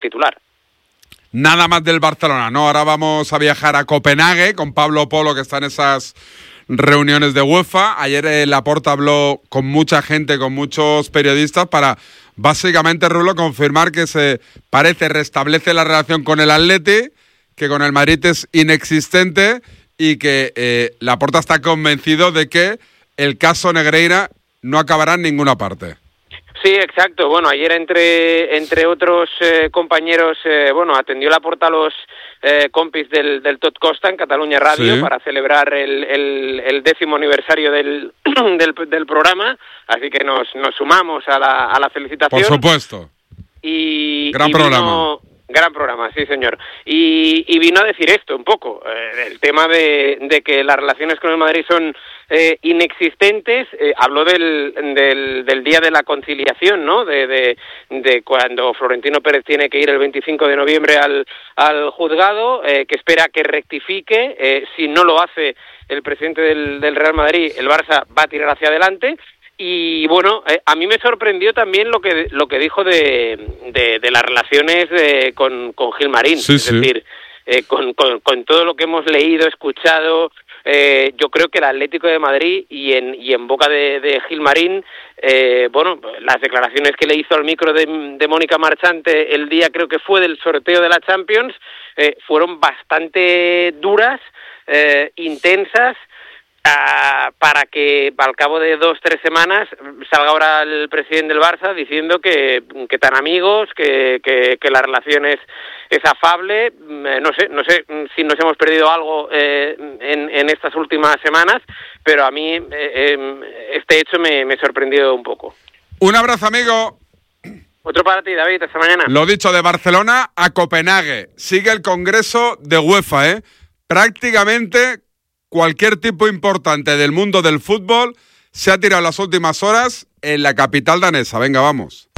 titular. Nada más del Barcelona, ¿no? Ahora vamos a viajar a Copenhague con Pablo Polo, que está en esas reuniones de UEFA. Ayer Laporta habló con mucha gente, con muchos periodistas, para básicamente, Rulo, confirmar que se restablece la relación con el Atleti, que con el Madrid es inexistente y que Laporta está convencido de que el caso Negreira no acabará en ninguna parte. Sí, exacto. Bueno, ayer entre otros compañeros, atendió Laporta a los compis del Tot Costa en Cataluña Radio, sí, para celebrar el 10º aniversario del programa, así que nos sumamos a la felicitación. Por supuesto. Gran programa. Gran programa, sí señor. Y vino a decir esto un poco, el tema de que las relaciones con el Madrid son inexistentes. Habló del día de la conciliación, ¿no? De cuando Florentino Pérez tiene que ir el 25 de noviembre al juzgado, que espera que rectifique. Si no lo hace el presidente del Real Madrid, el Barça va a tirar hacia adelante. Y bueno, a mí me sorprendió también lo que dijo de las relaciones con Gilmarín, sí, es decir, con todo lo que hemos leído, escuchado, yo creo que el Atlético de Madrid y en boca de Gilmarín, las declaraciones que le hizo al micro de Mónica Marchante el día, creo que fue del sorteo de la Champions, fueron bastante duras, intensas, para que al cabo de 2-3 semanas salga ahora el presidente del Barça diciendo que tan amigos, que la relación es afable. No sé si nos hemos perdido algo en estas últimas semanas, pero a mí este hecho me sorprendió un poco. Un abrazo, amigo. Otro para ti, David, hasta mañana. Lo dicho, de Barcelona a Copenhague. Sigue el congreso de UEFA, prácticamente cualquier tipo importante del mundo del fútbol se ha tirado las últimas horas en la capital danesa. Venga, vamos.